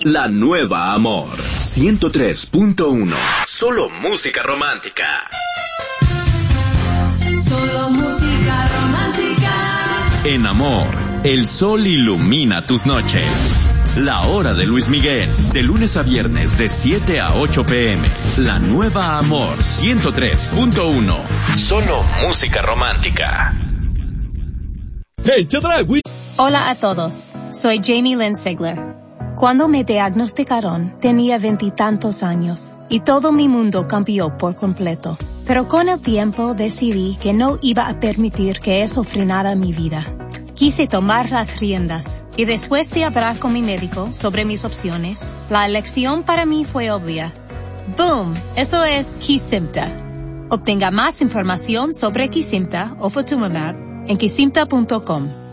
La nueva Amor 103.1. Solo música romántica. Solo música romántica. En Amor, el sol ilumina tus noches. La hora de Luis Miguel, de lunes a viernes de 7 a 8 p.m. La nueva Amor 103.1. Solo música romántica. Hola a todos, soy Jamie Lynn Sigler. Cuando me diagnosticaron, tenía 20 y tantos años, y todo mi mundo cambió por completo. Pero con el tiempo decidí que no iba a permitir que eso frenara mi vida. Quise tomar las riendas, y después de hablar con mi médico sobre mis opciones, la elección para mí fue obvia. ¡Boom! Eso es Kesimpta. Obtenga más información sobre Kesimpta o Ofatumumab en kesimpta.com.